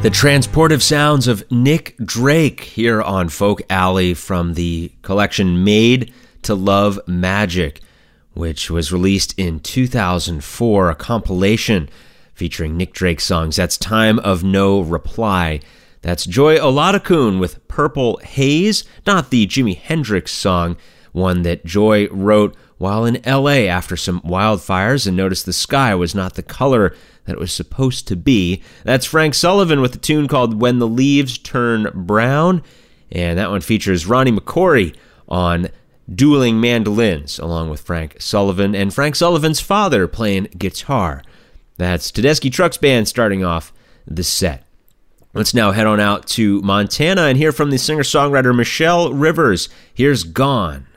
The transportive sounds of Nick Drake here on Folk Alley from the collection Made to Love Magic, which was released in 2004, a compilation featuring Nick Drake songs. That's Time of No Reply. That's Joy Oladokun with Purple Haze, not the Jimi Hendrix song, one that Joy wrote while in LA after some wildfires and noticed the sky was not the color that it was supposed to be. That's Frank Sullivan with a tune called When the Leaves Turn Brown, and that one features Ronnie McCory on dueling mandolins, along with Frank Sullivan, and Frank Sullivan's father playing guitar. That's Tedeschi Trucks Band starting off the set. Let's now head on out to Montana and hear from the singer-songwriter Michelle Rivers. Here's Gone.